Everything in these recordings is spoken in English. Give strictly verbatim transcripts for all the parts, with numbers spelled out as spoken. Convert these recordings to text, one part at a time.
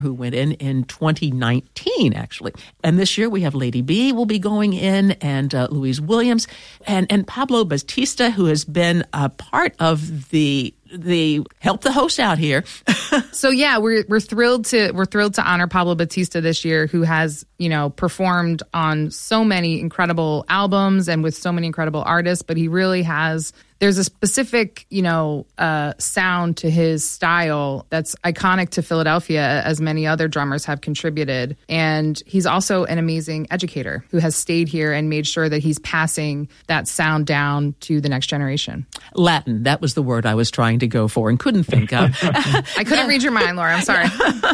who went in in twenty nineteen, actually. And this year we have Lady B will be going in, and uh, Louise Williams, and, and Pablo Batista, who has been a part of the the help the host out here. So yeah, we're we're thrilled to we're thrilled to honor Pablo Batista this year, who has, you know, performed on so many incredible albums and with so many incredible artists, but he really has there's a specific, you know, uh, sound to his style that's iconic to Philadelphia, as many other drummers have contributed. And he's also an amazing educator who has stayed here and made sure that he's passing that sound down to the next generation. Latin, that was the word I was trying to go for and couldn't think of. I couldn't read your mind, Laura. I'm sorry.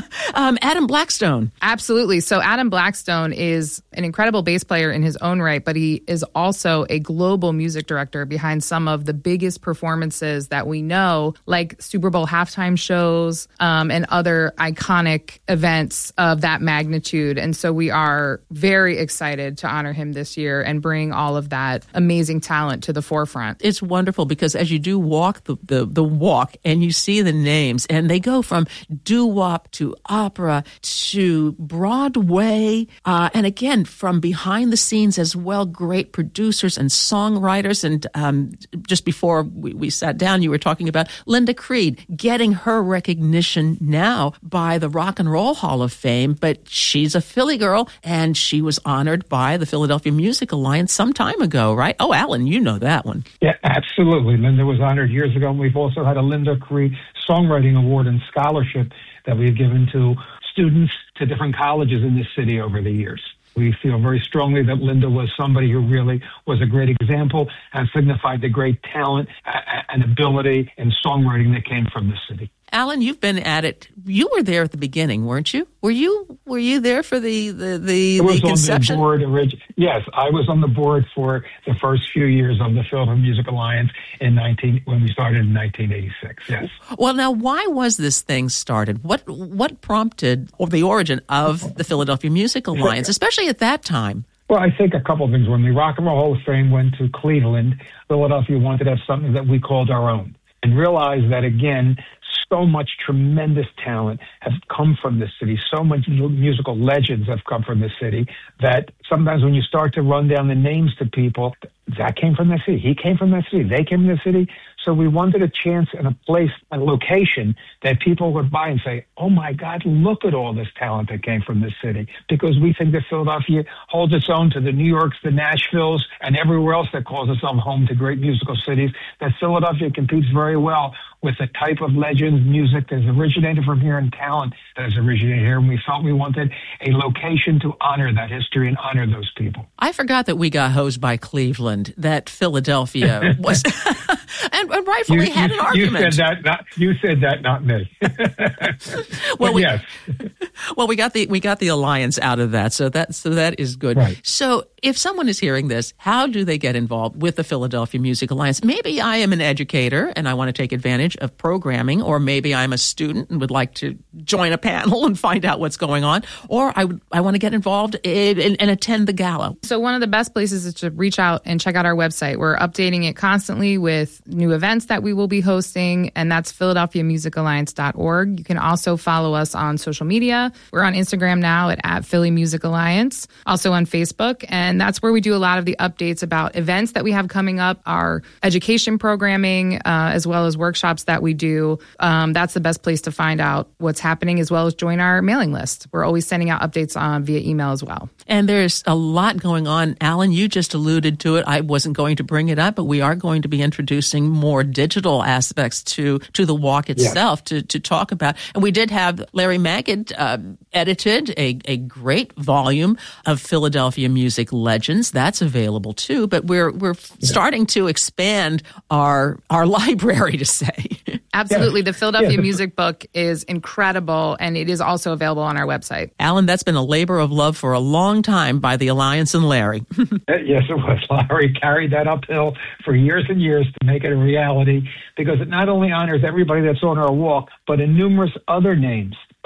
um, Adam Blackstone. Absolutely. So Adam Blackstone is an incredible bass player in his own right, but he is also a global music director behind some of the biggest performances that we know, like Super Bowl halftime shows um, and other iconic events of that magnitude. And so we are very excited to honor him this year and bring all of that amazing talent to the forefront. It's wonderful because as you do walk the, the, the walk and you see the names, and they go from doo-wop to opera to Broadway, uh, and again, from behind the scenes as well, great producers and songwriters. And um, just before we, we sat down, you were talking about Linda Creed getting her recognition now by the Rock and Roll Hall of Fame, but she's a Philly girl, and she was honored by the Philadelphia Music Alliance some time ago, right? Oh, Alan, you know that one. Yeah, absolutely. Linda was honored years ago, and we've also had a Linda Creed Songwriting Award and Scholarship that we've given to students to different colleges in this city over the years. We feel very strongly that Linda was somebody who really was a great example and signified the great talent and ability in songwriting that came from the city. Alan, you've been at it. You were there at the beginning, weren't you? Were you Were you there for the the the, I was the conception? On the board orig- yes, I was on the board for the first few years of the Philadelphia Music Alliance in nineteen when we started in nineteen eighty-six. Yes. Well, now, why was this thing started? What what prompted or the origin of the Philadelphia Music Alliance, especially at that time? Well, I think a couple of things. When the Rock and Roll Hall of Fame went to Cleveland, Philadelphia wanted to have something that we called our own, and realized that, again, so much tremendous talent has come from this city. So much musical legends have come from this city that sometimes when you start to run down the names to people, that came from the city. He came from the city. They came from the city. So we wanted a chance and a place, a location that people would buy and say, oh, my God, look at all this talent that came from this city. Because we think that Philadelphia holds its own to the New Yorks, the Nashvilles, and everywhere else that calls itself home to great musical cities, that Philadelphia competes very well with the type of legends, music that has originated from here and talent that has originated here. And we felt we wanted a location to honor that history and honor those people. I forgot that we got hosed by Cleveland, that Philadelphia was, and, and rightfully you, had you, an argument. You said that, not, you said that, not me. well, we, yes. well, we got the we got the alliance out of that, so that so that is good. Right. So, if someone is hearing this, how do they get involved with the Philadelphia Music Alliance? Maybe I am an educator and I want to take advantage of programming, or maybe I'm a student and would like to join a panel and find out what's going on, or I would I want to get involved in, in, and attend the gala. So one of the best places is to reach out and check out our website. We're updating it constantly with new events that we will be hosting, and that's philadelphia music alliance dot org. You can also follow us on social media. We're on Instagram now at, at Philly Music Alliance, also on Facebook, and that's where we do a lot of the updates about events that we have coming up, our education programming, uh, as well as workshops that we do. Um, that's the best place to find out what's happening, as well as join our mailing list. We're always sending out updates on via email as well. And there's a lot going on. Alan, you just alluded to it. I wasn't going to bring it up, but we are going to be introducing more digital aspects to, to the walk itself, yeah. to, to talk about. And we did have Larry Magid uh, edited a, a great volume of Philadelphia music legends. That's available too. But we're we're yeah. starting to expand our our library, to say. Absolutely. Yeah. The Philadelphia yeah. Music Book is incredible, and it is also available on our website. Alan, that's been a labor of love for a long time by the Alliance and Larry. Yes, it was. Larry carried that uphill for years and years to make it a reality, because it not only honors everybody that's on our walk, but in numerous other names.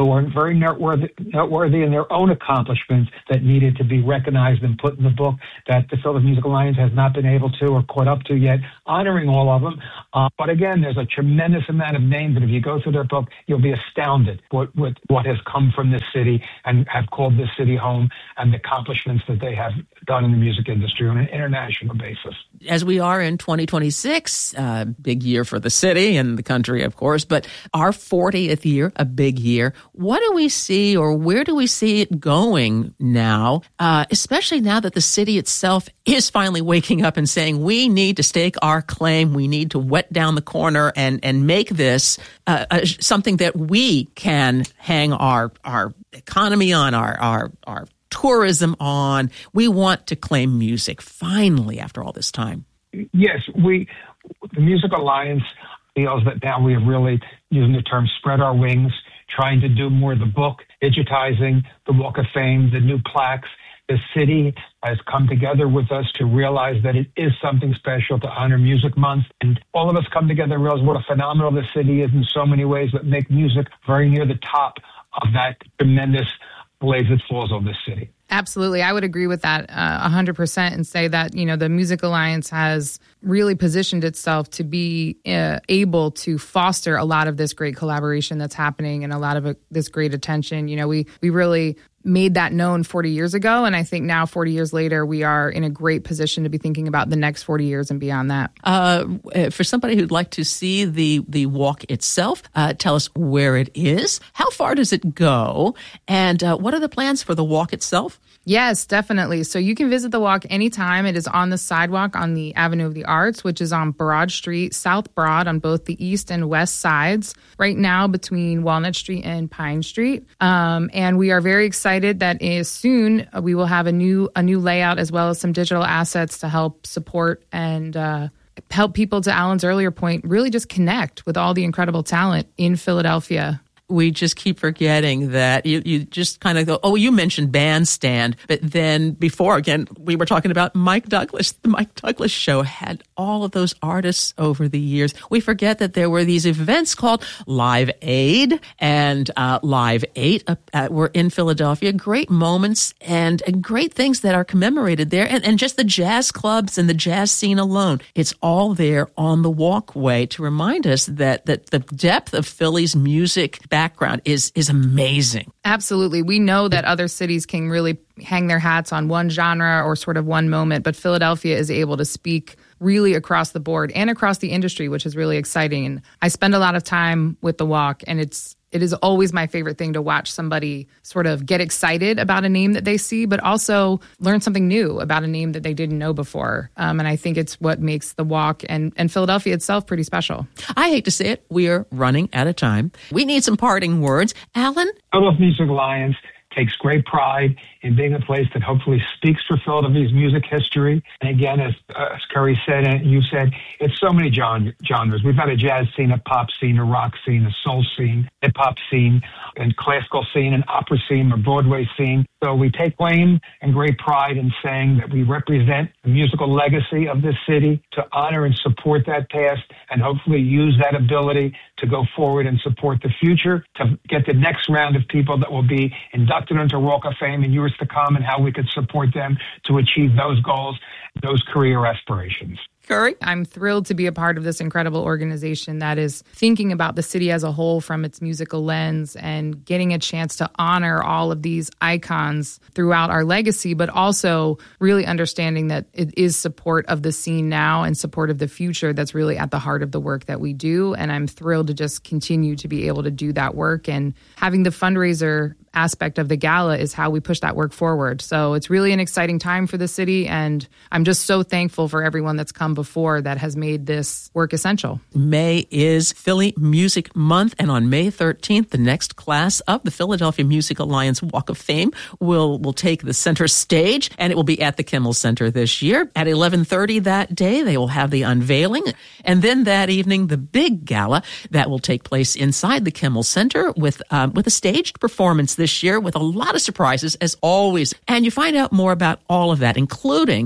who are very noteworthy, noteworthy in their own accomplishments that needed to be recognized and put in the book that the Philadelphia Music Alliance has not been able to or caught up to yet, honoring all of them. Uh, but again, there's a tremendous amount of names, and if you go through their book, you'll be astounded with, with what has come from this city and have called this city home and the accomplishments that they have done in the music industry on an international basis. As we are in twenty twenty-six, uh, big year for the city and the country, of course, but our fortieth year, a big year. What do we see, or where do we see it going now, uh, especially now that the city itself is finally waking up and saying, we need to stake our claim, we need to wet down the corner and, and make this uh, uh, something that we can hang our, our economy on, our, our, our tourism on. We want to claim music, finally, after all this time. Yes, we, the Music Alliance feels that now we have really, using the term, spread our wings, trying to do more of the book, digitizing the Walk of Fame, the new plaques. The city has come together with us to realize that it is something special to honor Music Month. And all of us come together and realize what a phenomenal the city is in so many ways, but make music very near the top of that tremendous blaze that falls on this city. Absolutely. I would agree with that uh, one hundred percent and say that, you know, the Music Alliance has really positioned itself to be uh, able to foster a lot of this great collaboration that's happening and a lot of uh, this great attention. You know, we we really made that known forty years ago. And I think now, forty years later, we are in a great position to be thinking about the next forty years and beyond that. Uh, for somebody who'd like to see the, the walk itself, uh, tell us where it is. How far does it go? And uh, what are the plans for the walk itself? Yes, definitely. So you can visit the walk anytime. It is on the sidewalk on the Avenue of the Arts, which is on Broad Street, South Broad, on both the east and west sides, right now between Walnut Street and Pine Street. Um, and we are very excited that is soon we will have a new a new layout as well as some digital assets to help support and uh, help people, to Alan's earlier point, really just connect with all the incredible talent in Philadelphia. We just keep forgetting that you, you just kind of go, oh, you mentioned Bandstand, but then before, again, we were talking about Mike Douglas. The Mike Douglas Show had all of those artists over the years. We forget that there were these events called Live Aid and uh, Live eight uh, uh, were in Philadelphia. Great moments and, and great things that are commemorated there. And, and just the jazz clubs and the jazz scene alone. It's all there on the walkway to remind us that, that the depth of Philly's music background is is amazing. Absolutely. We know that other cities can really hang their hats on one genre or sort of one moment, but Philadelphia is able to speak really across the board and across the industry, which is really exciting. And I spend a lot of time with the walk, and it's it is always my favorite thing to watch somebody sort of get excited about a name that they see, but also learn something new about a name that they didn't know before. Um, and I think it's what makes the walk and, and Philadelphia itself pretty special. I hate to say it, we are running out of time. We need some parting words. Alan? Philadelphia Music Alliance takes great pride in being a place that hopefully speaks for Philadelphia's music history. And again, as, uh, as Curry said, and you said, it's so many genre, genres. We've had a jazz scene, a pop scene, a rock scene, a soul scene, hip hop scene, and classical scene, an opera scene, a Broadway scene. So we take claim and great pride in saying that we represent the musical legacy of this city, to honor and support that past, and hopefully use that ability to go forward and support the future, to get the next round of people that will be inducted into Walk of Fame in years to come, and how we could support them to achieve those goals, those career aspirations. Curry? I'm thrilled to be a part of this incredible organization that is thinking about the city as a whole from its musical lens and getting a chance to honor all of these icons throughout our legacy, but also really understanding that it is support of the scene now and support of the future that's really at the heart of the work that we do. And I'm thrilled to just continue to be able to do that work, and having the fundraiser aspect of the gala is how we push that work forward. So it's really an exciting time for the city, and I'm just so thankful for everyone that's come before that has made this work essential. May is Philly Music Month, and on May thirteenth, the next class of the Philadelphia Music Alliance Walk of Fame will, will take the center stage, and it will be at the Kimmel Center this year. At eleven thirty that day, they will have the unveiling, and then that evening, the big gala that will take place inside the Kimmel Center with, um, with a staged performance this year with a lot of surprises, as always. And you find out more about all of that, including uh,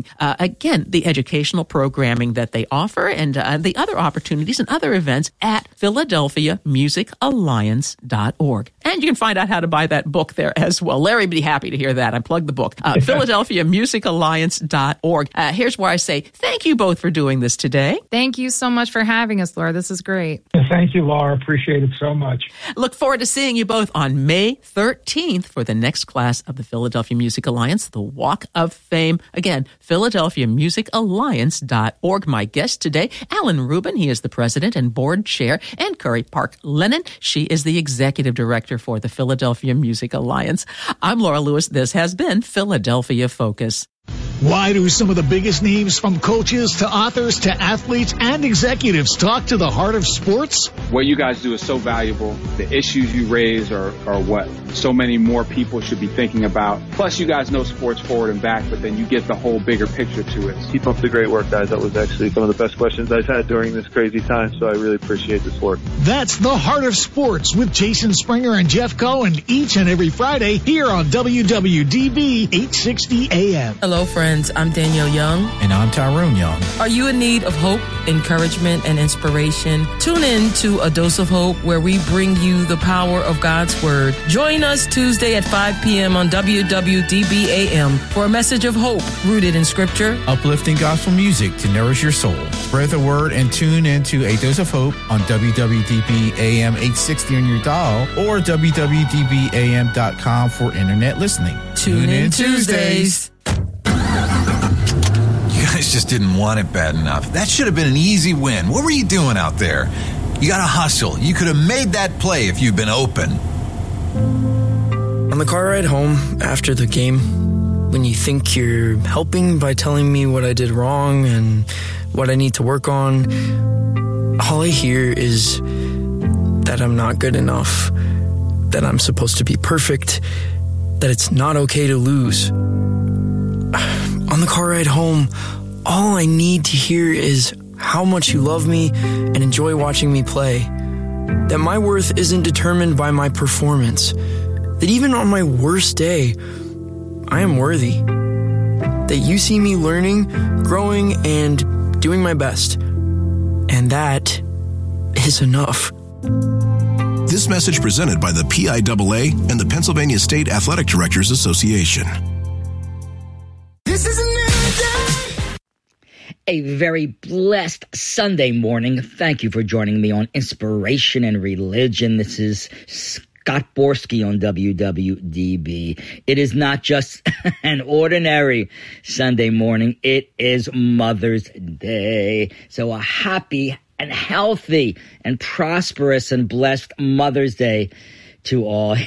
again, the educational programming that they offer and uh, the other opportunities and other events at Philadelphia Music Alliance dot org. And you can find out how to buy that book there as well. Larry would be happy to hear that. I plugged the book. Uh, Philadelphia Music Alliance dot org. Uh, here's where I say thank you both for doing this today. Thank you so much for having us, Laura. This is great. Thank you, Laura. Appreciate it so much. Look forward to seeing you both on May thirteenth for the next class of the Philadelphia Music Alliance, the Walk of Fame. Again, Philadelphia Music Alliance dot org. My guest today, Alan Rubin. He is the president and board chair, and Curry Park Lennon. She is the executive director for the Philadelphia Music Alliance. I'm Laura Lewis. This has been Philadelphia Focus. Why do some of the biggest names, from coaches to authors to athletes and executives, talk to the heart of sports? What you guys do is so valuable. The issues you raise are, are what so many more people should be thinking about. Plus, you guys know sports forward and back, but then you get the whole bigger picture to it. Keep up the great work, guys. That was actually some of the best questions I've had during this crazy time, so I really appreciate this work. That's The Heart of Sports with Jason Springer and Jeff Cohen each and every Friday here on W W D B eight sixty A M. Hello, friends. I'm Danielle Young. And I'm Tyrone Young. Are you in need of hope, encouragement, and inspiration? Tune in to A Dose of Hope, where we bring you the power of God's Word. Join us Tuesday at five p.m. on W W D B A M for a message of hope rooted in Scripture. Uplifting gospel music to nourish your soul. Spread the word and tune into A Dose of Hope on W W D B A M eight sixty on your dial or W W D B A M dot com for internet listening. Tune, tune in Tuesdays. You guys just didn't want it bad enough. That should have been an easy win. What were you doing out there? You got to hustle. You could have made that play if you'd been open. On the car ride home after the game, when you think you're helping by telling me what I did wrong and what I need to work on, all I hear is that I'm not good enough, that I'm supposed to be perfect, that it's not okay to lose. On the car ride home, all I need to hear is how much you love me and enjoy watching me play. That my worth isn't determined by my performance. That even on my worst day, I am worthy. That you see me learning, growing, and doing my best. And that is enough. This message presented by the P I A A and the Pennsylvania State Athletic Directors Association. This is a new day. A very blessed Sunday morning. Thank you for joining me on Inspiration and Religion. This is Scott Borski on W W D B. It is not just an ordinary Sunday morning. It is Mother's Day. So a happy and healthy and prosperous and blessed Mother's Day to all.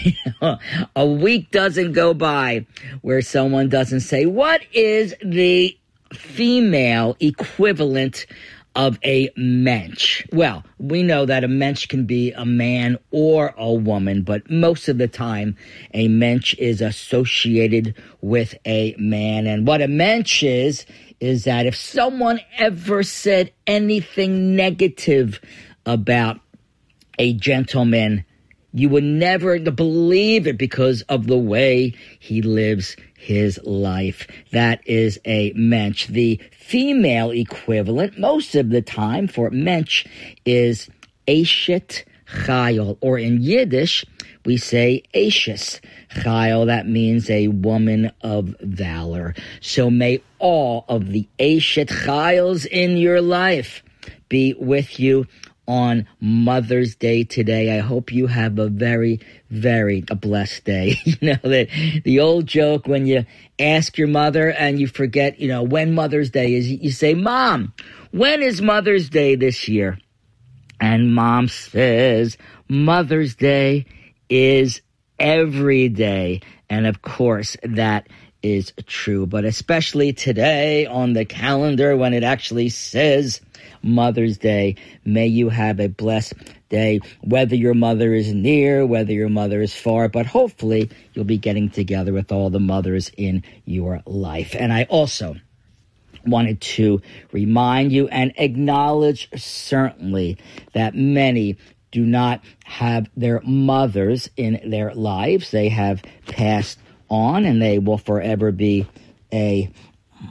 A week doesn't go by where someone doesn't say, what is the female equivalent of a mensch? Well, we know that a mensch can be a man or a woman, but most of the time a mensch is associated with a man. And what a mensch is, is that if someone ever said anything negative about a gentleman, you would never believe it because of the way he lives his life. That is a mensch. The female equivalent, most of the time, for mensch is Eshet Chayil, or in Yiddish, we say Eshes Chayil. That means a woman of valor. So may all of the Eshet Chayils in your life be with you on Mother's Day today. I hope you have a very, very a blessed day. You know, that the old joke when you ask your mother and you forget, you know, when Mother's Day is, you say, Mom, when is Mother's Day this year? And Mom says, Mother's Day is every day. And of course, that is true. But especially today on the calendar when it actually says Mother's Day, may you have a blessed day, whether your mother is near, whether your mother is far, but hopefully you'll be getting together with all the mothers in your life. And I also wanted to remind you and acknowledge certainly that many do not have their mothers in their lives. They have passed on and they will forever be a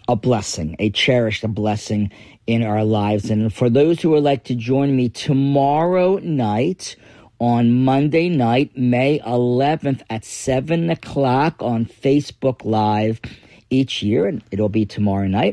a blessing, a cherished blessing in our lives. And for those who would like to join me tomorrow night, on Monday night, May eleventh at seven o'clock on Facebook Live each year, and it'll be tomorrow night,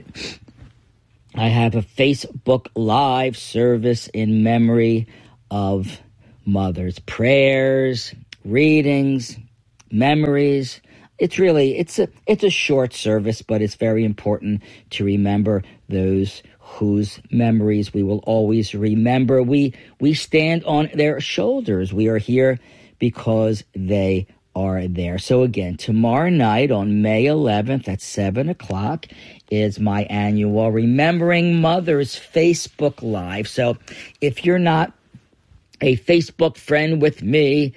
I have a Facebook Live service in memory of mothers. Prayers, readings, memories. It's really, it's a, it's a short service, but it's very important to remember those whose memories we will always remember. We we stand on their shoulders. We are here because they are there. So again, tomorrow night on May eleventh at seven o'clock is my annual Remembering Mothers Facebook Live. So if you're not a Facebook friend with me,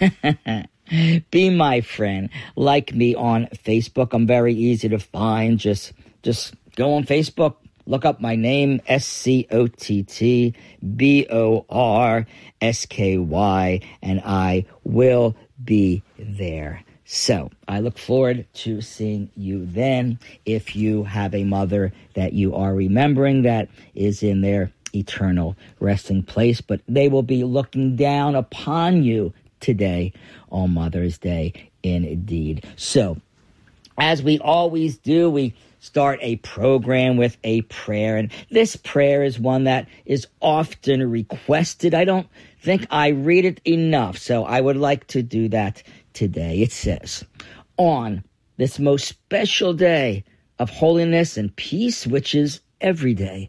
be my friend. Like me on Facebook. I'm very easy to find. Just, just go on Facebook. Look up my name, S C O T T B O R S K Y, and I will be there. So I look forward to seeing you then. If you have a mother that you are remembering that is in their eternal resting place, but they will be looking down upon you today on Mother's Day indeed. So as we always do, we start a program with a prayer. And this prayer is one that is often requested. I don't think I read it enough, so I would like to do that today. It says, on this most special day of holiness and peace, which is every day,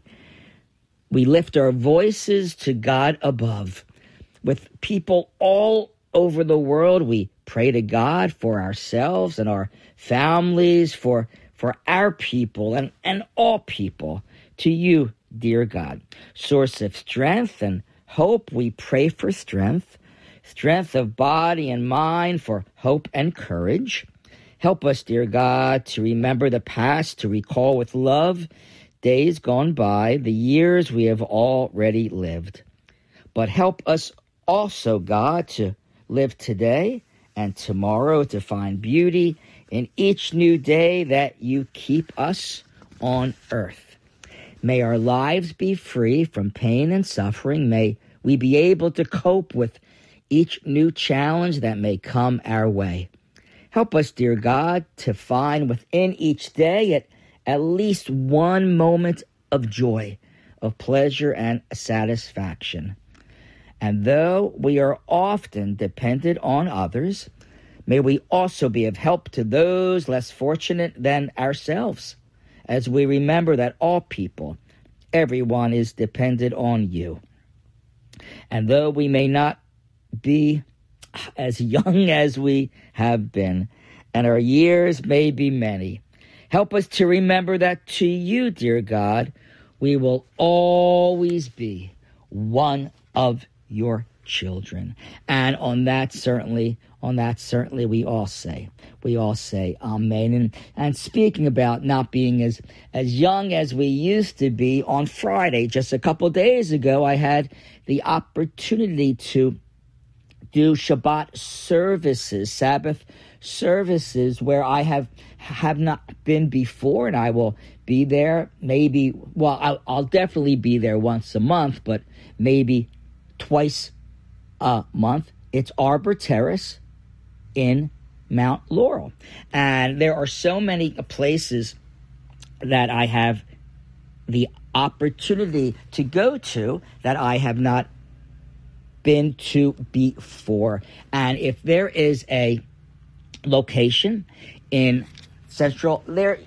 we lift our voices to God above. With people all over the world, we pray to God for ourselves and our families, for for our people and, and all people. To you, dear God, source of strength and hope, we pray for strength, strength of body and mind, for hope and courage. Help us, dear God, to remember the past, to recall with love days gone by, the years we have already lived. But help us also, God, to live today and tomorrow, to find beauty in each new day that you keep us on earth. May our lives be free from pain and suffering. May we be able to cope with each new challenge that may come our way. Help us, dear God, to find within each day at, at least one moment of joy, of pleasure and satisfaction. And though we are often dependent on others, may we also be of help to those less fortunate than ourselves, as we remember that all people, everyone is dependent on you. And though we may not be as young as we have been, and our years may be many, help us to remember that to you, dear God, we will always be one of your children. And on that certainly, on that certainly we all say, we all say amen. And, and speaking about not being as, as young as we used to be, on Friday, just a couple days ago, I had the opportunity to do Shabbat services, Sabbath services, where I have have not been before, and I will be there maybe, well, I'll, I'll definitely be there once a month, but maybe twice a month. It's Arbor Terrace in Mount Laurel. And there are so many places that I have the opportunity to go to that I have not been to before. And if there is a location in Central, there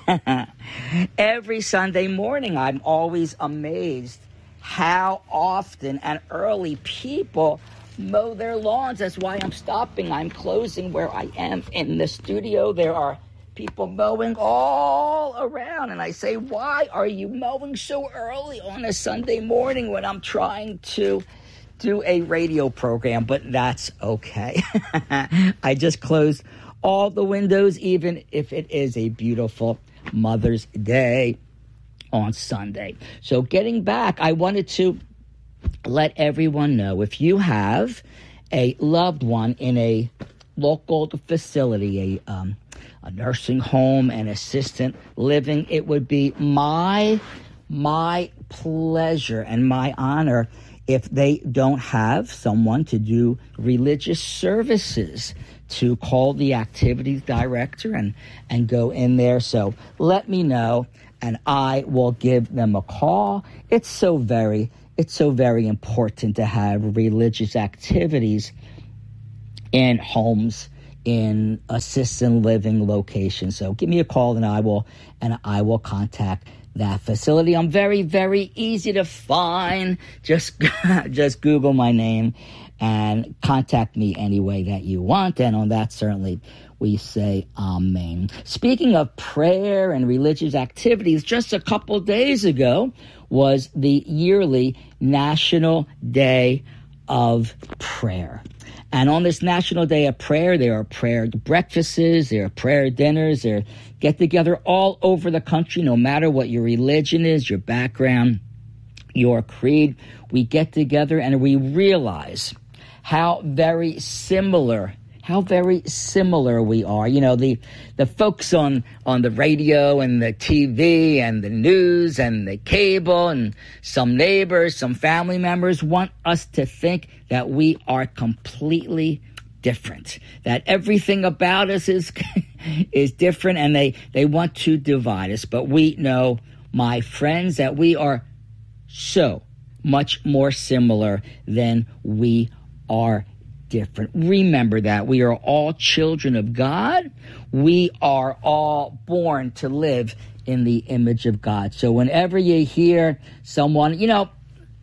every Sunday morning, I'm always amazed how often and early people mow their lawns. That's why I'm stopping. I'm closing where I am in the studio. There are people mowing all around. And I say, why are you mowing so early on a Sunday morning when I'm trying to do a radio program? But that's okay. I just closed all the windows, even if it is a beautiful Mother's Day on Sunday. So getting back, I wanted to let everyone know, if you have a loved one in a local facility, a um, a nursing home, an assisted living, it would be my my pleasure and my honor if they don't have someone to do religious services, to call the activities director and, and go in there. So let me know, and I will give them a call. It's so very, it's so very important to have religious activities in homes, in assisted living locations. So give me a call, and I will, and I will contact that facility. I'm very, very easy to find. Just, just Google my name and contact me any way that you want. And on that, certainly, we say amen. Speaking of prayer and religious activities, just a couple days ago was the yearly National Day of Prayer. And on this National Day of Prayer, there are prayer breakfasts, there are prayer dinners, there are get-together all over the country, no matter what your religion is, your background, your creed. We get together and we realize how very similar, how very similar we are. You know, the the folks on, on the radio and the T V and the news and the cable and some neighbors, some family members want us to think that we are completely different, that everything about us is is different, and they, they want to divide us. But we know, my friends, that we are so much more similar than we are different. Remember that we are all children of God. We are all born to live in the image of God. So whenever you hear someone, you know,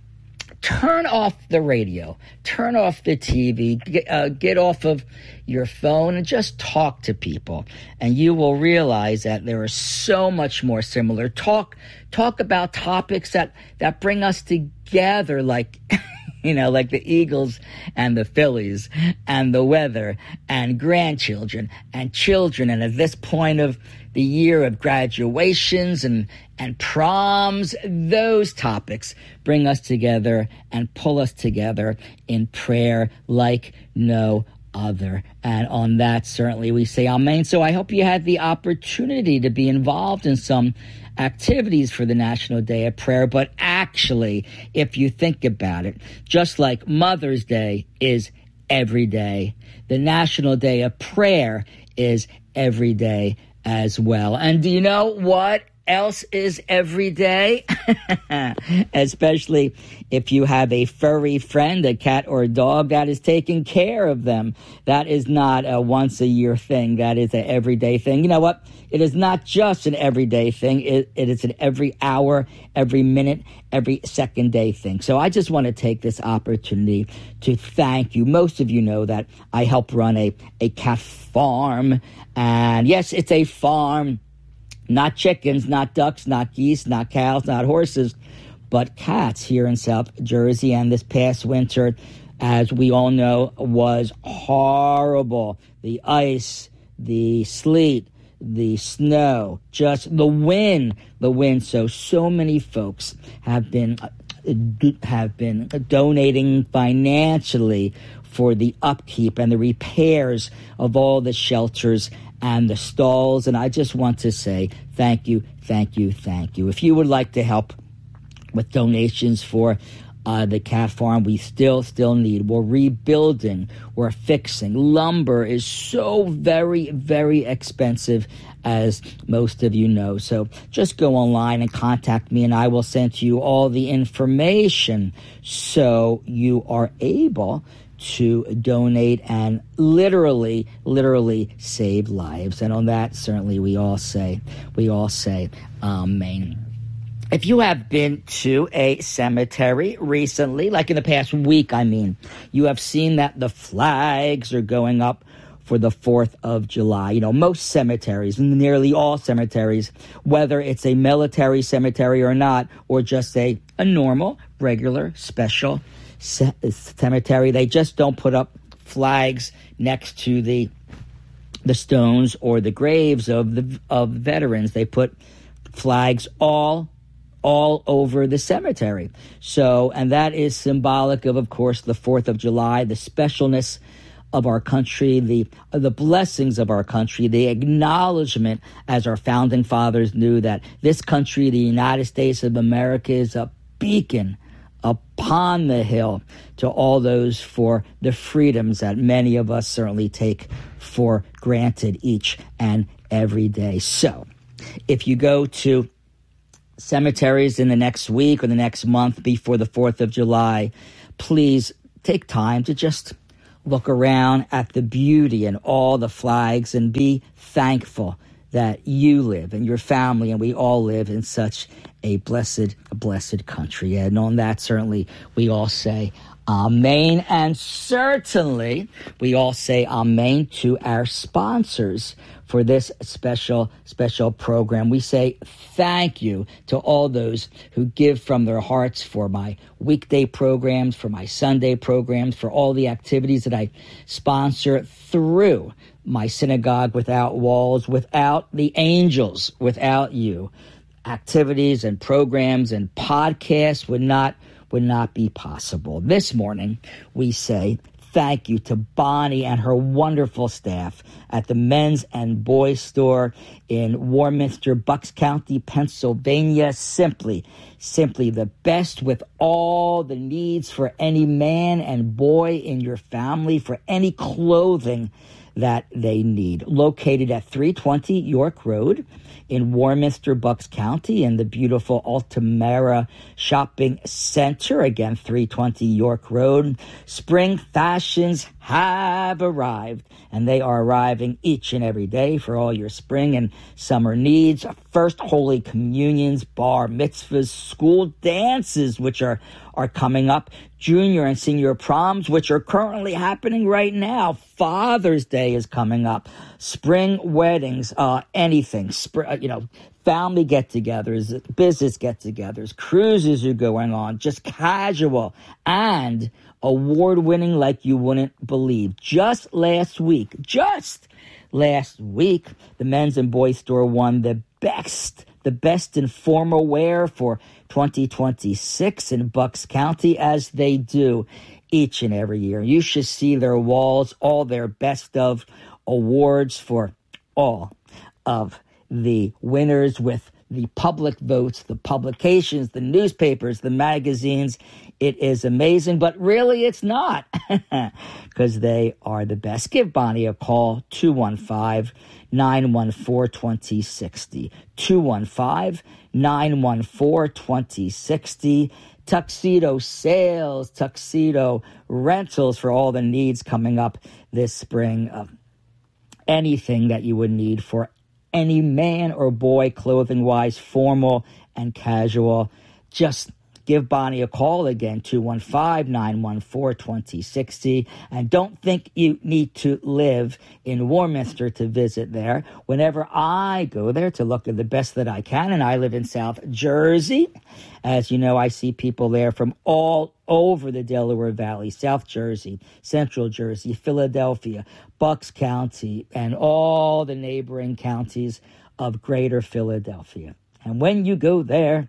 turn off the radio, turn off the T V, get, uh, get off of your phone and just talk to people. And you will realize that there are so much more similar. Talk, talk about topics that, that bring us together, like, you know, like the Eagles and the Phillies and the weather and grandchildren and children. And at this point of the year of graduations and, and proms, those topics bring us together and pull us together in prayer like no other. And on that, certainly we say amen. So I hope you had the opportunity to be involved in some activities for the National Day of Prayer. But actually, if you think about it, just like Mother's Day is every day, the National Day of Prayer is every day as well. And do you know what else is every day? Especially if you have a furry friend, a cat or a dog that is taking care of them. That is not a once a year thing. That is an everyday thing. You know what? It is not just an everyday thing. It, it is an every hour, every minute, every second day thing. So I just want to take this opportunity to thank you. Most of you know that I help run a, a cat farm. And yes, it's a farm. Not chickens, not ducks, not geese, not cows, not horses, but cats here in South Jersey. And this past winter, as we all know, was horrible. The ice, the sleet, the snow, just the wind, the wind. So, so many folks have been have been donating financially for the upkeep and the repairs of all the shelters and the stalls. And I just want to say thank you, thank you, thank you. If you would like to help with donations for uh, the cat farm, we still, still need. We're rebuilding, we're fixing. Lumber is so very, very expensive, as most of you know. So just go online and contact me, and I will send to you all the information so you are able to donate and literally, literally save lives. And on that, certainly we all say, we all say, amen. If you have been to a cemetery recently, like in the past week, I mean, you have seen that the flags are going up for the fourth of July. You know, most cemeteries, nearly all cemeteries, whether it's a military cemetery or not, or just a, a normal, regular, special cemetery, they just don't put up flags next to the the stones or the graves of the of veterans. They put flags all all over the cemetery. So, and that is symbolic of, of course, the fourth of July, the specialness of our country, the the blessings of our country, the acknowledgement, as our founding fathers knew, that this country, the United States of America, is a beacon upon the hill to all those for the freedoms that many of us certainly take for granted each and every day. So, if you go to cemeteries in the next week or the next month before the fourth of July, please take time to just look around at the beauty and all the flags and be thankful that you live and your family and we all live in such a blessed, blessed country. And on that, certainly, we all say amen. And certainly, we all say amen to our sponsors for this special, special program. We say thank you to all those who give from their hearts for my weekday programs, for my Sunday programs, for all the activities that I sponsor through my Synagogue Without Walls, without the angels, without you. Activities and programs and podcasts would not would not be possible. This morning, we say thank you to Bonnie and her wonderful staff at the Men's and Boys Store in Warminster, Bucks County, Pennsylvania. Simply, simply the best with all the needs for any man and boy in your family, for any clothing that they need. Located at three twenty York Road in Warminster, Bucks County, in the beautiful Altamira Shopping Center. Again, three twenty York Road. Spring fashions have arrived, and they are arriving each and every day for all your spring and summer needs. First Holy Communions, bar mitzvahs, school dances, which are, are coming up, junior and senior proms, which are currently happening right now. Father's Day is coming up. Spring weddings, uh, anything, Spr- you know, family get-togethers, business get-togethers, cruises are going on, just casual and award-winning like you wouldn't believe. Just last week, just last week, the Men's and Boys Store won the best, the best in formal wear for twenty twenty-six in Bucks County, as they do each and every year. You should see their walls, all their best of awards for all of the winners, with the public votes, the publications, the newspapers, the magazines. It is amazing, but really it's not, because they are the best. Give Bonnie a call, two one five, nine one four, two zero six zero, two one five, nine one four, two zero six zero. Tuxedo sales, tuxedo rentals for all the needs coming up this spring. Uh, anything that you would need for any man or boy, clothing-wise, formal and casual. Just give Bonnie a call again, two one five, nine one four, two zero six zero. And don't think you need to live in Warminster to visit there. Whenever I go there to look at the best that I can, and I live in South Jersey, as you know, I see people there from all over the Delaware Valley, South Jersey, Central Jersey, Philadelphia, Bucks County, and all the neighboring counties of Greater Philadelphia. And when you go there,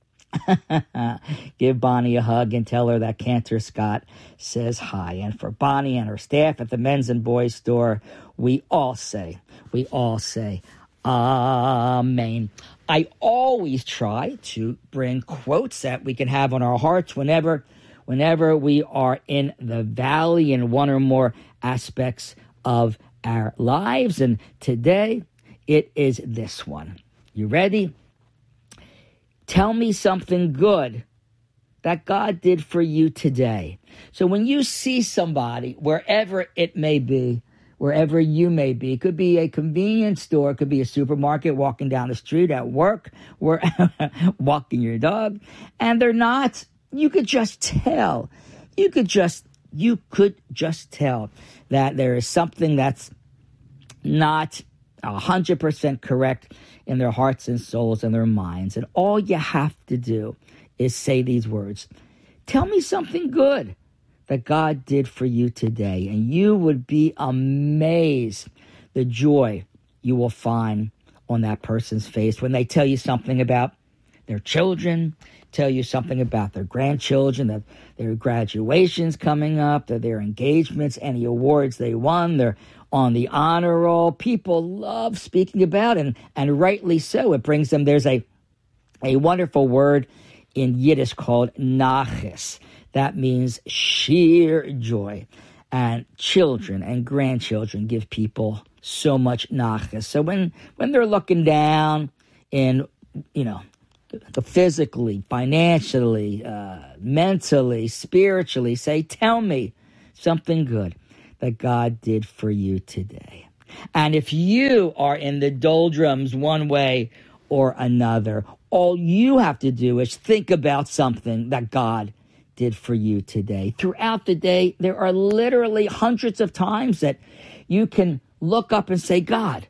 give Bonnie a hug and tell her that Cantor Scott says hi. And for Bonnie and her staff at the Men's and Boys Store, we all say, we all say, amen. I always try to bring quotes that we can have on our hearts whenever, whenever we are in the valley in one or more aspects of our lives. And today it is this one. You ready? Tell me something good that God did for you today. So when you see somebody, wherever it may be, wherever you may be, it could be a convenience store, it could be a supermarket, walking down the street, at work, or walking your dog, and they're not, you could just tell, you could just, you could just tell that there is something that's not one hundred percent correct in their hearts and souls and their minds. And all you have to do is say these words. Tell me something good that God did for you today. And you would be amazed the joy you will find on that person's face when they tell you something about their children, tell you something about their grandchildren, that their graduations coming up, that their engagements, any awards they won, they're on the honor roll. People love speaking about it, and, and rightly so. It brings them, there's a, a wonderful word in Yiddish called naches. That means sheer joy. And children and grandchildren give people so much naches. So when, when they're looking down in, you know, the physically, financially, uh, mentally, spiritually, say, tell me something good that God did for you today. And if you are in the doldrums one way or another, all you have to do is think about something that God did for you today. Throughout the day, there are literally hundreds of times that you can look up and say, God,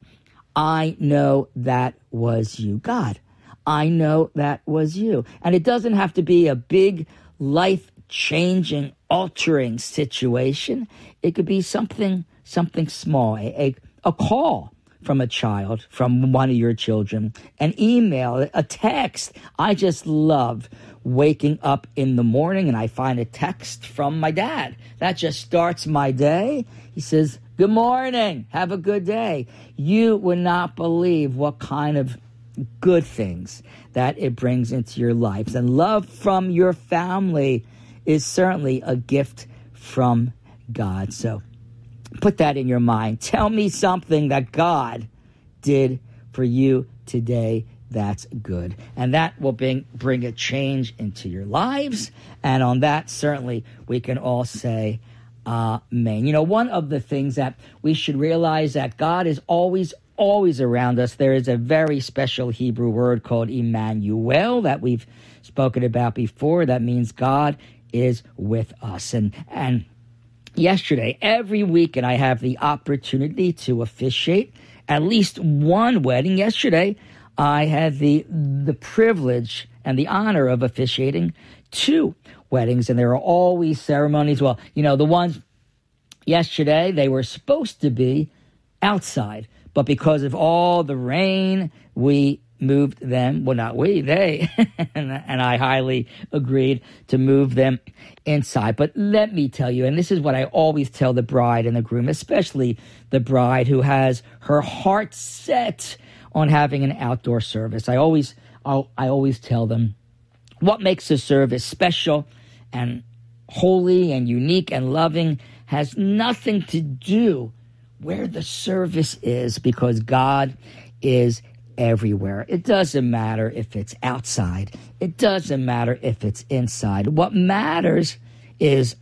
I know that was you. God, I know that was you. And it doesn't have to be a big, life-changing, altering situation. It could be something, something small, a, a call from a child, from one of your children, an email, a text. I just love waking up in the morning and I find a text from my dad. That just starts my day. He says, good morning, have a good day. You would not believe what kind of good things that it brings into your lives. And love from your family is certainly a gift from God. So put that in your mind. Tell me something that God did for you today that's good. And that will bring, bring a change into your lives. And on that, certainly, we can all say amen. You know, one of the things that we should realize that God is always, always around us. There is a very special Hebrew word called Emmanuel that we've spoken about before. That means God is with us. And, and yesterday, every weekend, I have the opportunity to officiate at least one wedding. Yesterday, I had the the privilege and the honor of officiating two weddings, and there are always ceremonies. Well, you know, the ones yesterday, they were supposed to be outside, but because of all the rain, we moved them. Well, not we, they, and, and I highly agreed to move them inside. But let me tell you, and this is what I always tell the bride and the groom, especially the bride who has her heart set on having an outdoor service. I always, I'll, I always tell them what makes a service special and holy and unique and loving has nothing to do where the service is, because God is everywhere. It doesn't matter if it's outside. It doesn't matter if it's inside. What matters is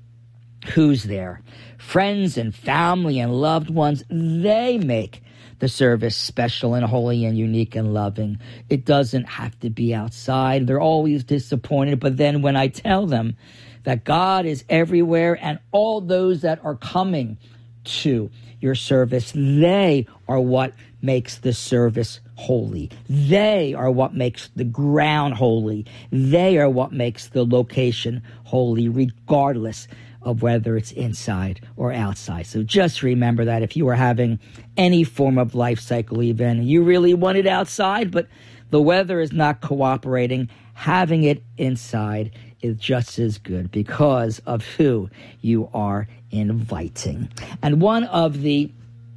who's there. Friends and family and loved ones, they make the service special and holy and unique and loving. It doesn't have to be outside. They're always disappointed. But then when I tell them that God is everywhere and all those that are coming to your service, they are what makes the service holy. They are what makes the ground holy. They are what makes the location holy, regardless of whether it's inside or outside. So just remember that if you are having any form of life cycle event, you really want it outside, but the weather is not cooperating, having it inside is just as good because of who you are inviting. And one of the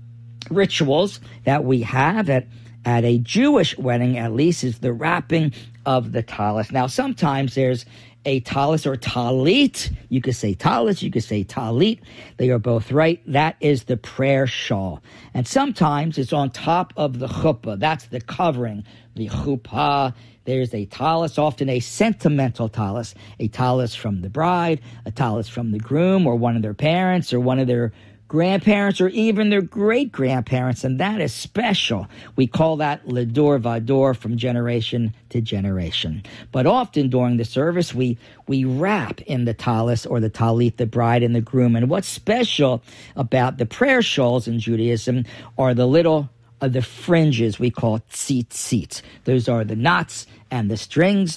rituals that we have at, at a Jewish wedding, at least, is the wrapping of the talis. Now, sometimes there's a talis or talit. You could say talis, you could say talit. They are both right. That is the prayer shawl. And sometimes it's on top of the chuppah. That's the covering, the chuppah. There's a talis, often a sentimental talis, a talis from the bride, a talis from the groom, or one of their parents, or one of their grandparents, or even their great-grandparents, and that is special. We call that ledor vador, from generation to generation. But often during the service, we we wrap in the talis or the talit, the bride and the groom. And what's special about the prayer shawls in Judaism are the little uh, the fringes we call tzitzit. Those are the knots and the strings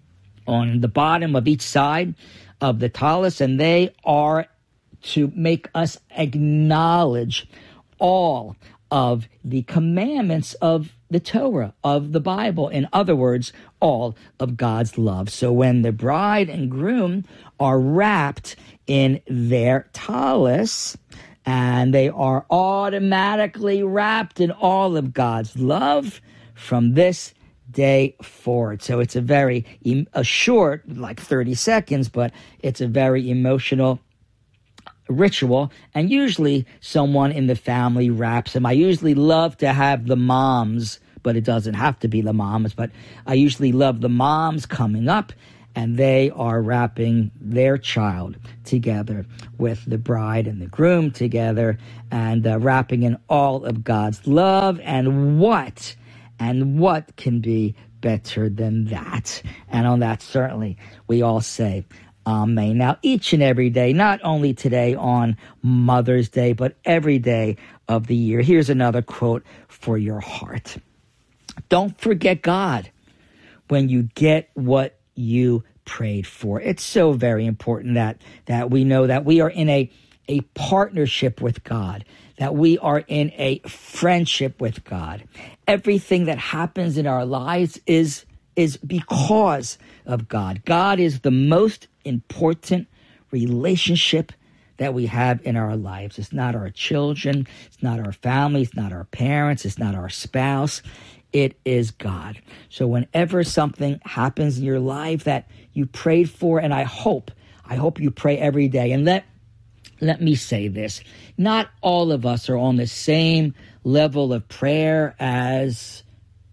on the bottom of each side of the talis, and they are to make us acknowledge all of the commandments of the Torah, of the Bible. In other words, all of God's love. So when the bride and groom are wrapped in their talis, and they are automatically wrapped in all of God's love from this day forward. So it's a very, a short, like thirty seconds, but it's a very emotional ritual, and usually someone in the family wraps them. I usually love to have the moms, but it doesn't have to be the moms, but I usually love the moms coming up, and they are wrapping their child together with the bride and the groom together, and uh, wrapping in all of God's love. And what, and what can be better than that? And on that, certainly, we all say, Amen. Now, each and every day, not only today on Mother's Day, but every day of the year. Here's another quote for your heart. Don't forget God when you get what you prayed for. It's so very important that, that we know that we are in a, a partnership with God, that we are in a friendship with God. Everything that happens in our lives is, is because of God. God is the most important relationship that we have in our lives. It's not our children, it's not our family, it's not our parents, it's not our spouse. It is God. So whenever something happens in your life that you prayed for, and I hope, I hope you pray every day. And let, let me say this, not all of us are on the same level of prayer as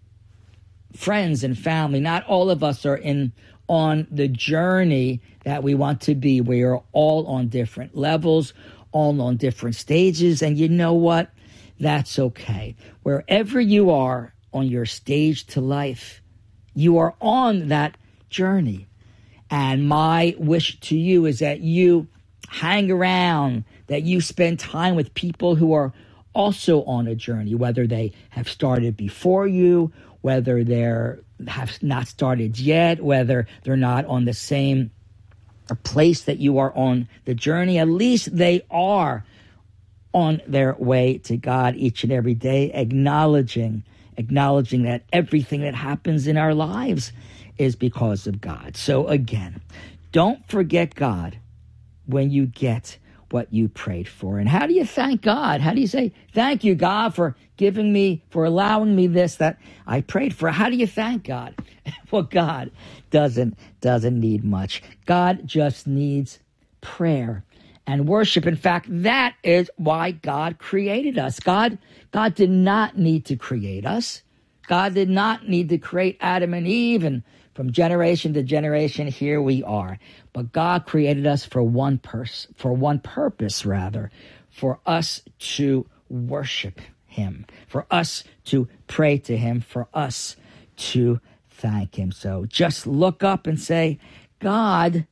friends and family. Not all of us are in on the journey that we want to be. We are all on different levels, all on different stages. And you know what? That's okay. Wherever you are on your stage to life, you are on that journey. And my wish to you is that you hang around, that you spend time with people who are also on a journey, whether they have started before you, whether they're have not started yet, whether they're not on the same place that you are on the journey. At least they are on their way to God each and every day, acknowledging, acknowledging that everything that happens in our lives is because of God. So again, don't forget God when you get what you prayed for. And how do you thank God? How do you say, thank you, God, for giving me, for allowing me this that I prayed for? How do you thank God? Well, God doesn't, doesn't need much. God just needs prayer and worship. In fact, that is why God created us. God, God did not need to create us. God did not need to create Adam and Eve, and from generation to generation, here we are. But God created us for one pers- for one purpose, rather, for us to worship him, for us to pray to him, for us to thank him. So just look up and say, God,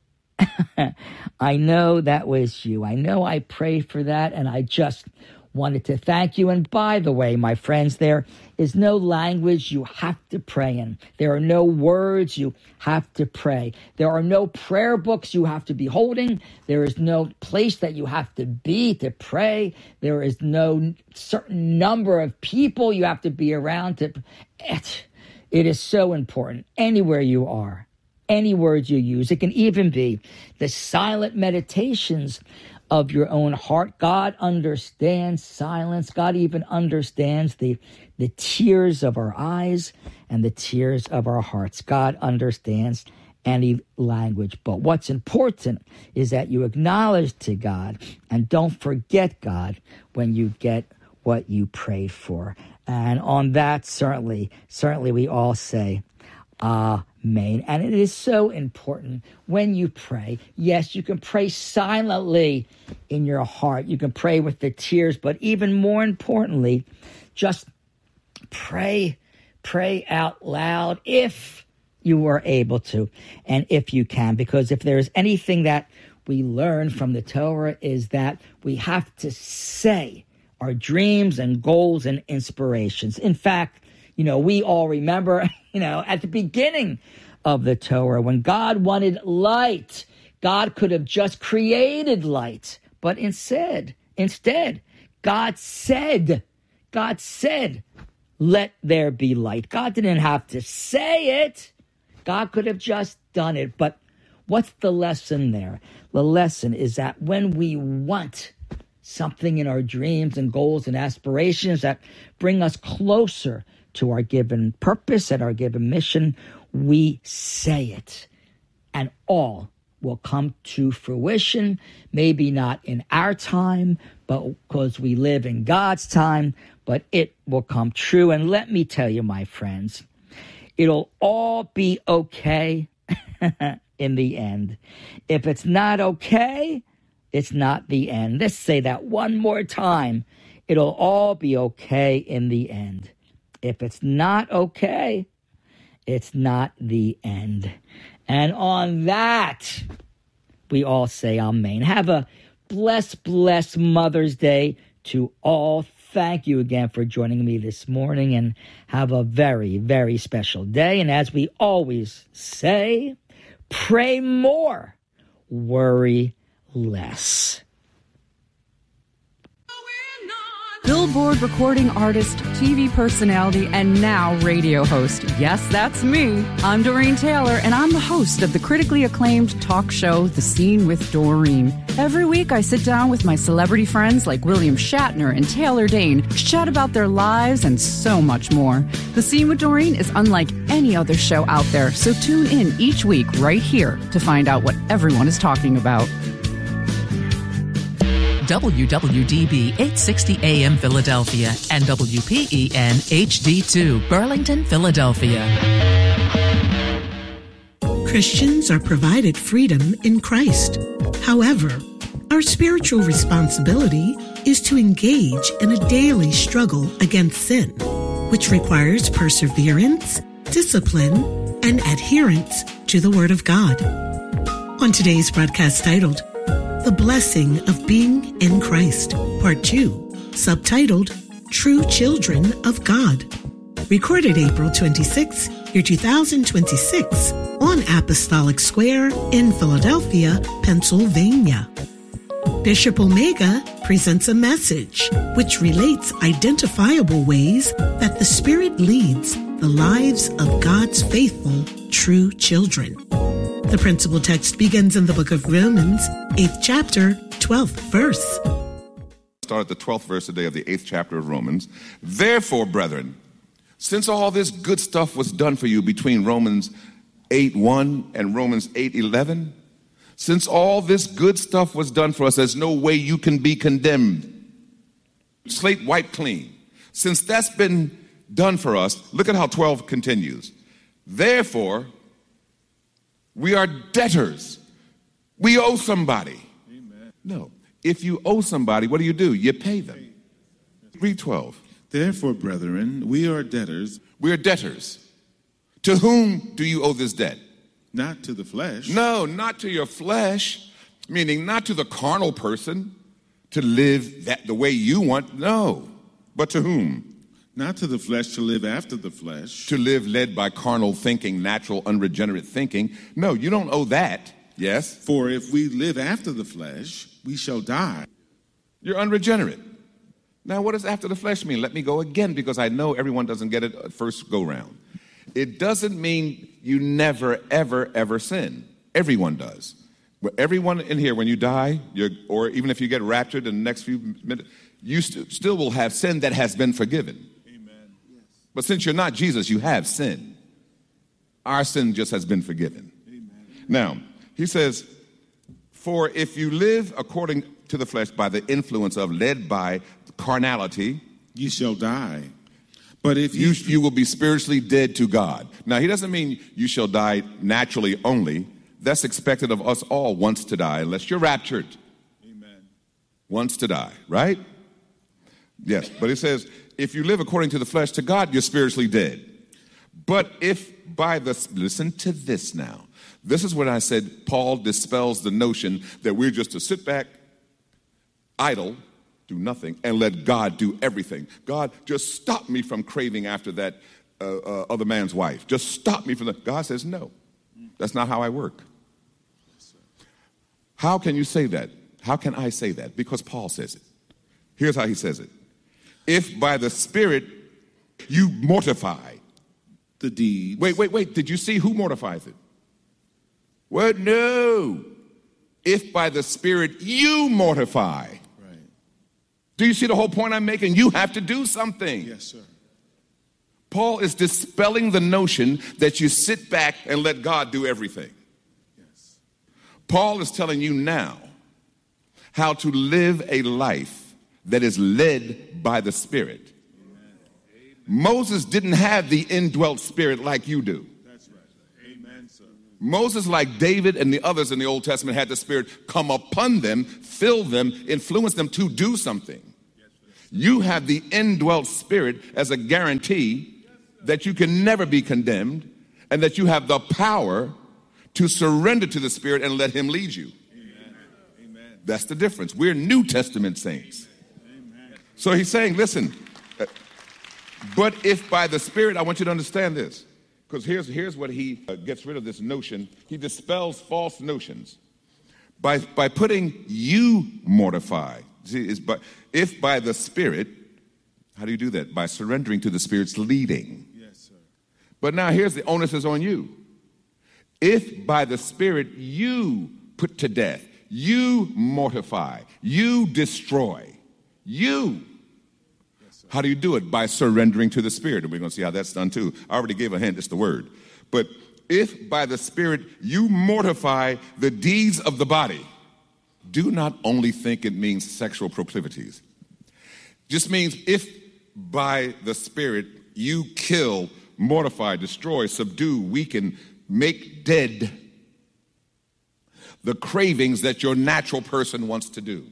I know that was you. I know I prayed for that, and I just wanted to thank you. And by the way, my friends, there is no language you have to pray in. There are no words you have to pray. There are no prayer books you have to be holding. There is no place that you have to be to pray. There is no certain number of people you have to be around to. It, it is so important. Anywhere you are, any words you use. It can even be the silent meditations of your own heart. God understands silence. God even understands the, the tears of our eyes and the tears of our hearts. God understands any language. But what's important is that you acknowledge to God and don't forget God when you get what you prayed for. And on that, certainly, certainly we all say, Amen. And it is so important when you pray. Yes, you can pray silently in your heart. You can pray with the tears, but even more importantly, just pray, pray out loud if you are able to and if you can. Because if there's anything that we learn from the Torah is that we have to say our dreams and goals and inspirations. In fact, you know, we all remember, you know, at the beginning of the Torah, when God wanted light, God could have just created light. But instead, instead, God said, God said, let there be light. God didn't have to say it. God could have just done it. But what's the lesson there? The lesson is that when we want something in our dreams and goals and aspirations that bring us closer to our given purpose and our given mission, we say it. And all will come to fruition, maybe not in our time, but because we live in God's time, but it will come true. And let me tell you, my friends, it'll all be okay in the end. If it's not okay, it's not the end. Let's say that one more time. It'll all be okay in the end. If it's not okay, it's not the end. And on that, we all say amen. Have a blessed, blessed Mother's Day to all. Thank you again for joining me this morning, and have a very, very special day. And as we always say, pray more, worry less. Billboard recording artist, T V personality, and now radio host. Yes, that's me. I'm Doreen Taylor, and I'm the host of the critically acclaimed talk show, The Scene with Doreen. Every week, I sit down with my celebrity friends like William Shatner and Taylor Dane, chat about their lives and so much more. The Scene with Doreen is unlike any other show out there, so tune in each week right here to find out what everyone is talking about. W W D B eight sixty A M Philadelphia and W P E N H D two Burlington, Philadelphia. Christians are provided freedom in Christ. However, our spiritual responsibility is to engage in a daily struggle against sin, which requires perseverance, discipline, and adherence to the Word of God. On today's broadcast titled, The Blessing of Being in Christ, Part two, subtitled, True Children of God. Recorded April twenty-sixth, year two thousand twenty-six, on Apostolic Square in Philadelphia, Pennsylvania. Bishop Omega presents a message which relates identifiable ways that the Spirit leads the lives of God's faithful, true children. The principal text begins in the book of Romans, eighth chapter, twelfth verse. Start at the twelfth verse today of the eighth chapter of Romans. Therefore, brethren, since all this good stuff was done for you between Romans eight one and Romans eight eleven, since all this good stuff was done for us, there's no way you can be condemned. Slate wiped clean. Since that's been done for us, look at how twelve continues. Therefore, we are debtors. We owe somebody. Amen. No. If you owe somebody, what do you do? You pay them. Read twelve. Therefore, brethren, we are debtors. We are debtors. To whom do you owe this debt? Not to the flesh. No, not to your flesh, meaning not to the carnal person to live that the way you want. No. But to whom? Not to the flesh to live after the flesh. To live led by carnal thinking, natural, unregenerate thinking. No, you don't owe that. Yes? For if we live after the flesh, we shall die. You're unregenerate. Now, what does after the flesh mean? Let me go again, because I know everyone doesn't get it at first go round. It doesn't mean you never, ever, ever sin. Everyone does. Everyone in here, when you die, you're, or even if you get raptured in the next few minutes, you st- still will have sin that has been forgiven. But since you're not Jesus, you have sin. Our sin just has been forgiven. Amen. Now, he says, for if you live according to the flesh by the influence of, led by carnality, you shall die. But if you, you, you will be spiritually dead to God. Now, he doesn't mean you shall die naturally only. That's expected of us all once to die, unless you're raptured. Amen. Once to die, right? Yes, but he says, if you live according to the flesh, to God, you're spiritually dead. But if by the, listen to this now. This is what I said, Paul dispels the notion that we're just to sit back, idle, do nothing, and let God do everything. God, just stop me from craving after that uh, uh, other man's wife. Just stop me from that. God says, no, that's not how I work. How can you say that? How can I say that? Because Paul says it. Here's how he says it. if by the Spirit you mortify the deeds. Wait, wait, wait. Did you see who mortifies it? Well, no. If by the Spirit you mortify. Right. Do you see the whole point I'm making? You have to do something. Yes, sir. Paul is dispelling the notion that you sit back and let God do everything. Yes. Paul is telling you now how to live a life that is led by the Spirit. Moses didn't have the indwelt Spirit like you do. That's right. Amen, sir. Moses, like David and the others in the Old Testament, had the Spirit come upon them, fill them, influence them to do something. You have the indwelt Spirit as a guarantee that you can never be condemned and that you have the power to surrender to the Spirit and let Him lead you. Amen. Amen. That's the difference. We're New Testament saints. Amen. So he's saying, listen, but if by the Spirit, I want you to understand this, because here's, here's what he uh, gets rid of this notion. He dispels false notions by, by putting you mortify. See, is by, if by the Spirit, how do you do that? By surrendering to the Spirit's leading. Yes, sir. But now here's the onus is on you. If by the Spirit you put to death, you mortify, you destroy, you. How do you do it? By surrendering to the Spirit. And we're going to see how that's done too. I already gave a hint. It's the word. But if by the Spirit you mortify the deeds of the body, do not only think it means sexual proclivities. Just means if by the Spirit you kill, mortify, destroy, subdue, weaken, make dead the cravings that your natural person wants to do.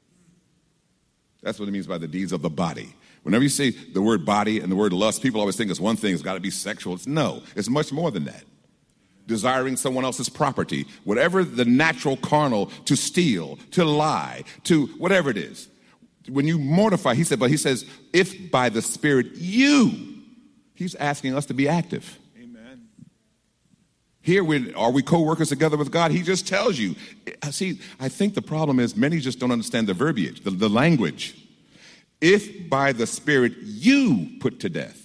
That's what it means by the deeds of the body. Whenever you see the word body and the word lust, people always think it's one thing, it's got to be sexual. It's no, it's much more than that. Desiring someone else's property, whatever the natural carnal, to steal, to lie, to whatever it is. When you mortify, he said, but he says, if by the Spirit you, he's asking us to be active. Amen. Here, we, are we co-workers together with God? He just tells you. See, I think the problem is many just don't understand the verbiage, the, the language. If by the Spirit you put to death.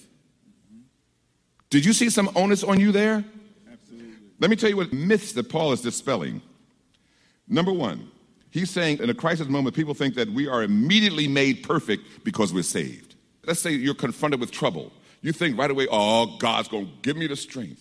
Did you see some onus on you there? Absolutely. Let me tell you what myths that Paul is dispelling. Number one, he's saying in a crisis moment, people think that we are immediately made perfect because we're saved. Let's say you're confronted with trouble. You think right away, oh, God's going to give me the strength.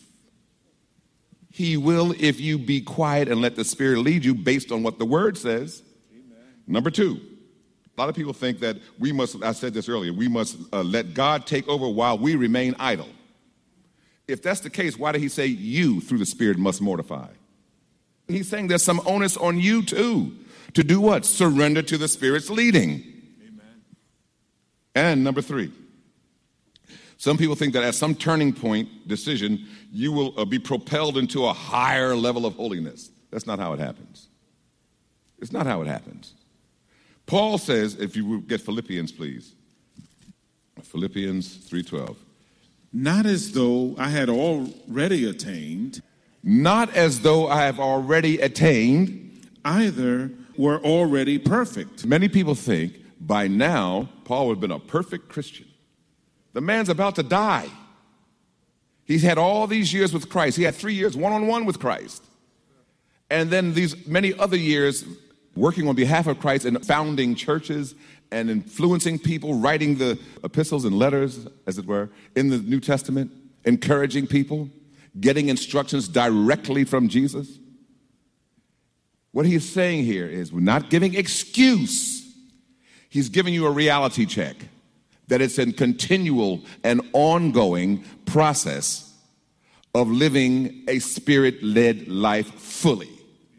He will if you be quiet and let the Spirit lead you based on what the Word says. Amen. Number two, a lot of people think that we must, I said this earlier, we must uh, let God take over while we remain idle. If that's the case, why did he say you, through the Spirit, must mortify? He's saying there's some onus on you, too, to do what? Surrender to the Spirit's leading. Amen. And number three, some people think that at some turning point decision, you will uh, be propelled into a higher level of holiness. That's not how it happens. It's not how it happens. Paul says, if you would get Philippians, please. Philippians three twelve. Not as though I had already attained. Not as though I have already attained. Either were already perfect. Many people think by now Paul would have been a perfect Christian. The man's about to die. He's had all these years with Christ. He had three years one-on-one with Christ. And then these many other years working on behalf of Christ and founding churches and influencing people, writing the epistles and letters, as it were, in the New Testament, encouraging people, getting instructions directly from Jesus. What he's saying here is we're not giving excuse. He's giving you a reality check that it's a continual and ongoing process of living a Spirit-led life fully.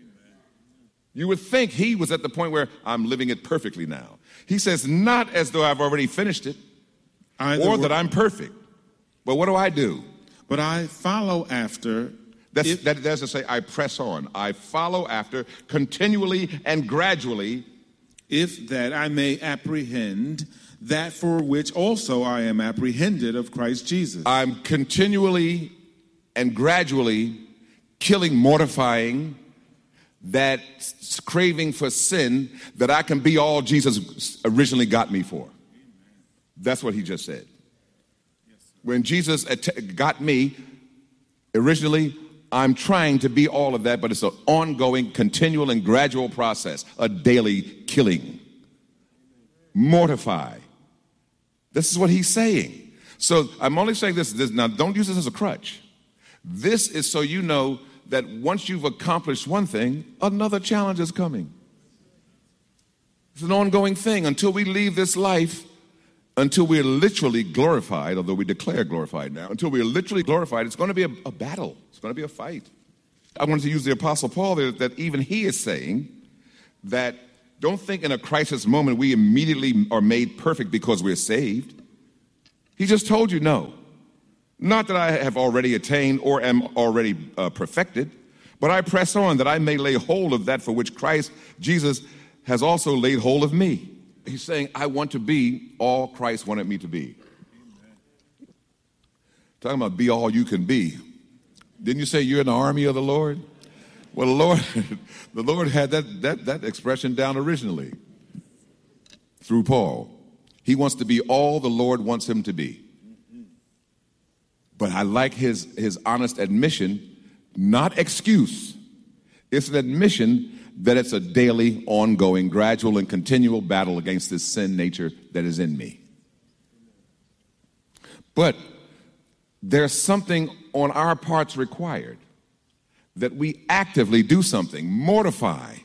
You would think he was at the point where I'm living it perfectly now. He says, not as though I've already finished it Either or that I'm perfect. But what do I do? But I follow after. That's, if, that, that's to say, I press on. I follow after continually and gradually. If that I may apprehend that for which also I am apprehended of Christ Jesus. I'm continually and gradually killing, mortifying that craving for sin that I can be all Jesus originally got me for. That's what he just said. When Jesus got me, originally, I'm trying to be all of that, but it's an ongoing, continual, and gradual process, a daily killing. Mortify. This is what he's saying. So I'm only saying this, this, now don't use this as a crutch. This is so you know that once you've accomplished one thing, another challenge is coming. It's an ongoing thing until we leave this life, until we're literally glorified, although we declare glorified now, until we're literally glorified, it's going to be a, a battle. It's going to be a fight. I wanted to use the Apostle Paul there, that even he is saying that don't think in a crisis moment we immediately are made perfect because we're saved. He just told you no. Not that I have already attained or am already uh, perfected, but I press on that I may lay hold of that for which Christ Jesus has also laid hold of me. He's saying, I want to be all Christ wanted me to be. Amen. Talking about be all you can be. Didn't you say you're in the army of the Lord? Well, the Lord, the Lord had that, that, that expression down originally through Paul. He wants to be all the Lord wants him to be. But I like his, his honest admission, not excuse. It's an admission that it's a daily, ongoing, gradual, and continual battle against this sin nature that is in me. But there's something on our parts required, that we actively do something, mortify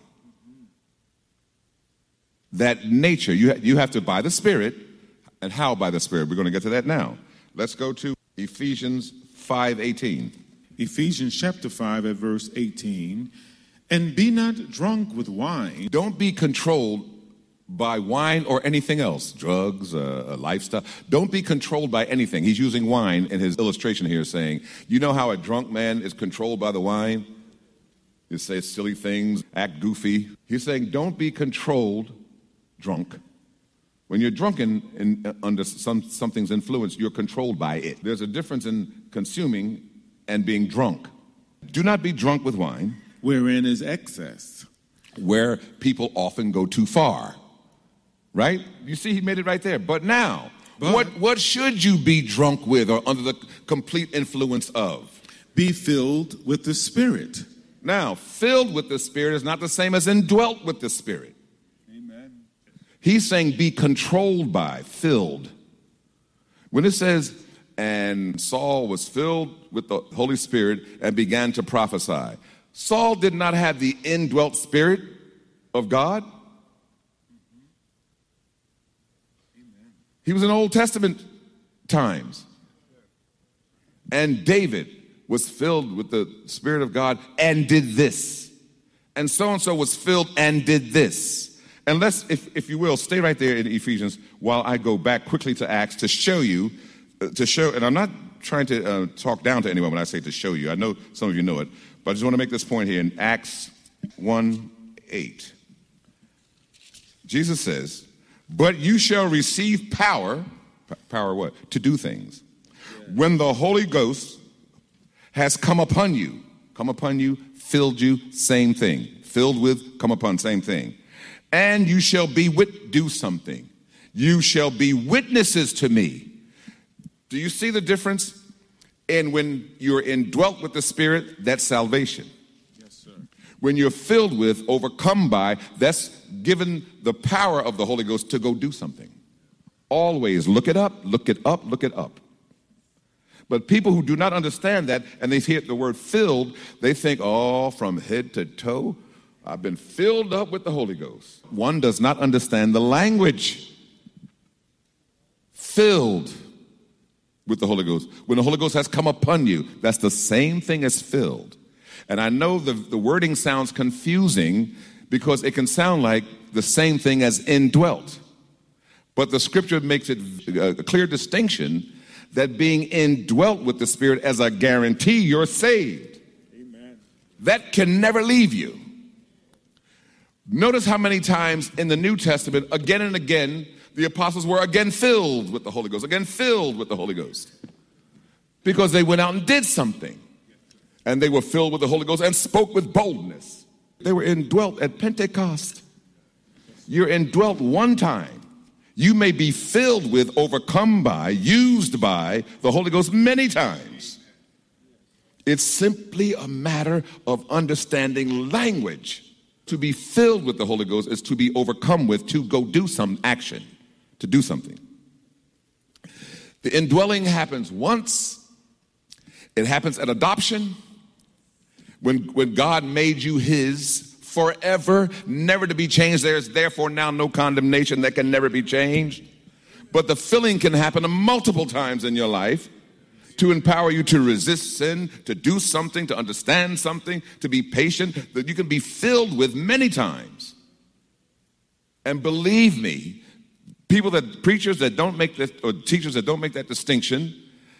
that nature. You, ha- you have to by the Spirit, and how by the Spirit? We're going to get to that now. Let's go to Ephesians five eighteen. Ephesians chapter five at verse eighteen. And be not drunk with wine. Don't be controlled by wine or anything else, drugs, uh, lifestyle. Don't be controlled by anything. He's using wine in his illustration here, saying, you know how a drunk man is controlled by the wine? He says silly things, act goofy. He's saying, don't be controlled drunk. When you're drunken in, uh, under some something's influence, you're controlled by it. There's a difference in consuming and being drunk. Do not be drunk with wine, wherein is excess, where people often go too far. Right? You see, he made it right there. But now, but what, what should you be drunk with or under the complete influence of? Be filled with the Spirit. Now, filled with the Spirit is not the same as indwelt with the Spirit. Amen. He's saying be controlled by, filled. When it says, and Saul was filled with the Holy Spirit and began to prophesy. Saul did not have the indwelt Spirit of God. He was in Old Testament times. And David was filled with the Spirit of God and did this. And so-and-so was filled and did this. And let's, if, if you will, stay right there in Ephesians while I go back quickly to Acts to show you, uh, to show, and I'm not trying to uh, talk down to anyone when I say to show you. I know some of you know it, but I just want to make this point here in Acts one eight. Jesus says, but you shall receive power, power what? To do things. When the Holy Ghost has come upon you, come upon you, filled you, same thing. Filled with, come upon, same thing. And you shall be, wit- do something. You shall be witnesses to me. Do you see the difference? And when you're indwelt with the Spirit, that's salvation. Yes, sir. When you're filled with, overcome by, that's given the power of the Holy Ghost to go do something. Always look it up, look it up, look it up. But people who do not understand that, and they hear the word filled, they think, oh, from head to toe, I've been filled up with the Holy Ghost. One does not understand the language. Filled with the Holy Ghost. When the Holy Ghost has come upon you, that's the same thing as filled. And I know the, the wording sounds confusing because it can sound like the same thing as indwelt. But the scripture makes it a clear distinction that being indwelt with the Spirit as a guarantee you're saved. Amen. That can never leave you. Notice how many times in the New Testament, again and again, the apostles were again filled with the Holy Ghost, again filled with the Holy Ghost. Because they went out and did something. And they were filled with the Holy Ghost and spoke with boldness. They were indwelt at Pentecost. You're indwelt one time. You may be filled with, overcome by, used by the Holy Ghost many times. It's simply a matter of understanding language. To be filled with the Holy Ghost is to be overcome with, to go do some action, to do something. The indwelling happens once. It happens at adoption, when, when God made you his forever, never to be changed. There is therefore now no condemnation that can never be changed. But the filling can happen multiple times in your life to empower you to resist sin, to do something, to understand something, to be patient, that you can be filled with many times. And believe me, people that, preachers that don't make that, or teachers that don't make that distinction,